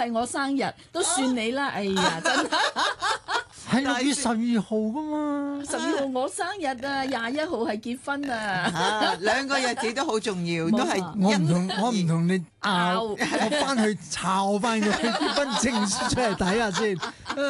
係我生日，都算你啦。哎呀，真係係6月12號噶嘛。 12號我生日啊，21號係結婚啊。 啊，兩個日子都好重要，都係我唔同你拗我翻去抄翻個結婚證書出嚟睇下先。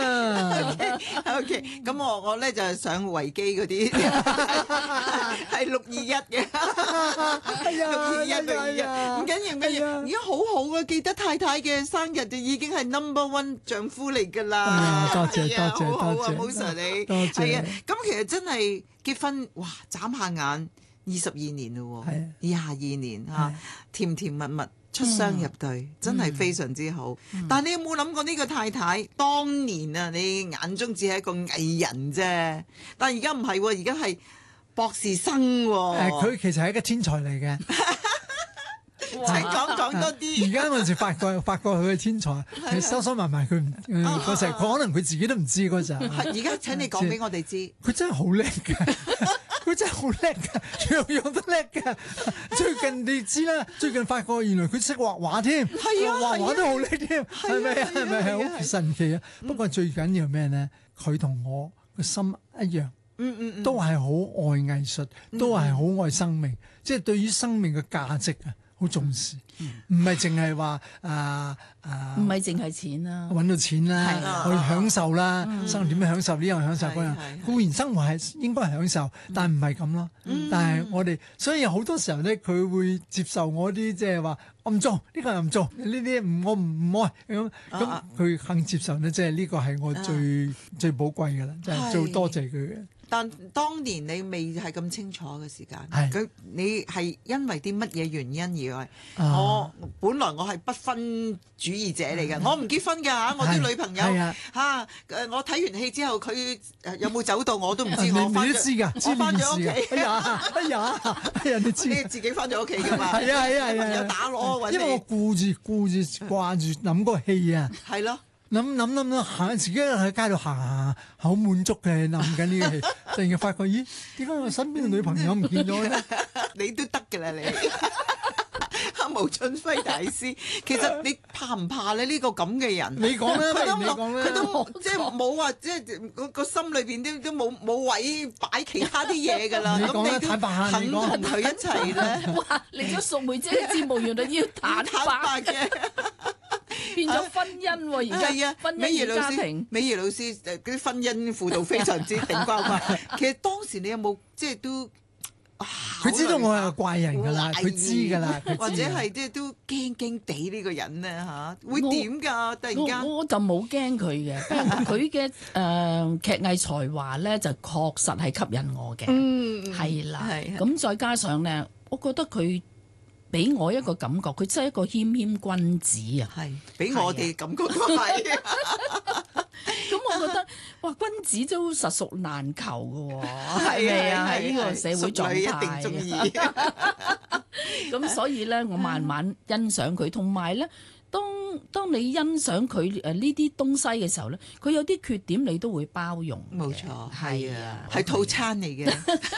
OK，咁我咧就係上維基嗰啲，係621嘅，621，唔緊要唔緊要，而家好好啊，記得太太嘅生日就已經係 number one 丈夫嚟㗎啦。 多謝係啊多謝好好啊多謝 ，Moser 你多謝係啊，咁其實真係結婚，哇，眨下眼22年咯係啊喎，22年嚇係， 甜甜蜜蜜。出雙入對，真係非常之好。但係你有冇諗過呢個太太當年啊？你眼中只係一個藝人啫，但係而家唔係喎，而家係博士生喎。 佢其實係一個天才嚟嘅。 請講多啲。 而家嗰陣時發覺佢嘅天才，佢收收埋埋佢唔嗰陣，佢可能佢自己都唔知嗰陣。 係而家請你講俾我哋知。 佢真係好叻嘅，佢真係好叻嘅，樣樣都叻嘅。最近你知啦，最近發覺原來佢識畫畫添， 係啊畫畫都好叻添，係咪啊？係咪係好神奇啊？不過最緊要咩咧？佢同我個心一樣，都係好愛藝術，都係好愛生命，即係對於生命嘅價值啊，好重視，唔係淨係話唔係淨係錢啦， 揾到錢啦， 係去享受啦，生活點樣享受呢樣享受嗰樣係， 固然生活係應該係享受，但唔係咁咯。但係我哋所以好多時候咧，佢會接受我啲即係話我唔做呢個又唔做呢啲我唔愛咁佢肯接受咧，即係呢個係我最寶貴嘅啦，就係最多謝佢嘅。 但當年你未係咁清楚嘅時間， 係佢你係因為啲乜嘢原因而我本來我係不婚主義者嚟嘅，我唔結婚㗎嚇，我啲女朋友嚇我睇完戲之後佢有冇走到我都唔知，我你都知㗎， 我翻咗屋企， 哎呀，你知你自己翻咗屋企㗎嘛？ 係啊， 有打攞揾你， 因為我掛住諗個戲啊。 係咯。 諗行自己喺街度行，好滿足嘅諗緊呢個戲，突然間發覺咦，點解我身邊嘅女朋友唔見咗咧？ 你都得㗎啦，你毛俊輝大師，其實你怕唔怕咧？呢個咁嘅人， 你講啦， 佢都即係冇話，即係個心裏邊都冇位擺其他啲嘢㗎啦。 你講啦，坦白下， 肯同佢一齊咧。 哇！嚟咗淑梅姐嘅節目，原來要坦白嘅。 變咗婚姻喎，而家婚姻與家庭。 美儀老師嗰啲婚姻輔導非常之頂呱呱。其實當時你有冇即係都？ 佢知道我係個怪人㗎啦，佢知㗎啦， 或者係即係都驚驚地呢個人咧嚇，會點㗎？突然間我就冇驚佢嘅，佢嘅劇藝才華咧就確實係吸引我嘅，係啦。咁再加上咧，我覺得佢俾我一個感覺，佢真係一個謙謙君子啊！ 係，俾我哋感覺都係。 咁我覺得，哇，君子都實屬難求嘅喎，係咪啊？喺呢個社會狀態， 一定中意。 咁所以咧，我慢慢欣賞佢，同埋咧，當你欣賞佢呢啲東西嘅時候咧，佢有啲缺點你都會包容。 冇錯，係啊，係 OK 套餐嚟嘅。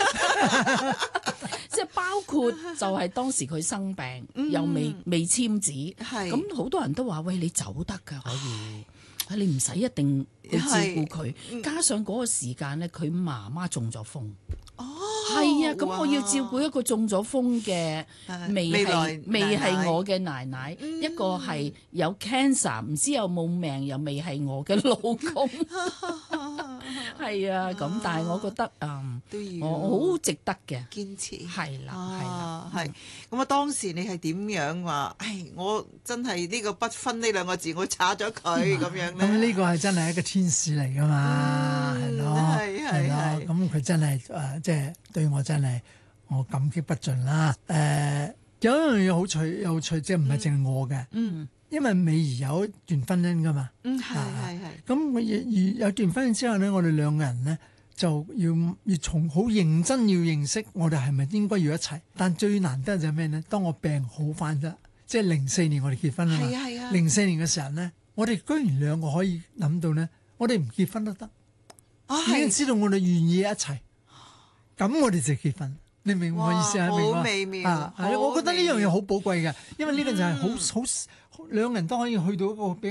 即係包括就係當時佢生病，又未簽紙，咁好多人都話：喂，你走得㗎可以。你唔使一定去照顧佢，加上嗰個時間咧，佢媽媽中咗風。哦，係啊，咁我要照顧一個中咗風嘅未係我嘅奶奶，一個係有 cancer， 唔知有冇命，又未係我嘅老公。係啊，咁但係我覺得都要我好值得嘅堅持。 係啦， 係咁啊！當時你係點樣話？唉，我真係呢個不婚呢兩個字，我查咗佢咁樣咧。 咁呢個係真係一個天使嚟㗎嘛，係咯，係咯。咁佢真係即係對我真係我感激不盡啦。有一樣嘢好有趣，即係唔係淨係我嘅。因為美儀有一段婚姻㗎嘛。係。咁我有段婚姻之後咧，我哋兩個人咧就要從好認真要認識我哋係咪應該要一齊。但最難得就係咩咧？當我病好返啫，即係04年我哋結婚啊嘛。04年嘅時候咧，我哋居然兩個可以諗到咧，我哋唔結婚都得。已經知道我哋願意一齊，咁我哋就結婚。你明我意思係明好美妙。 我覺得呢樣嘢好寶貴嘅，因為呢個就係好兩人都可以去到一個比較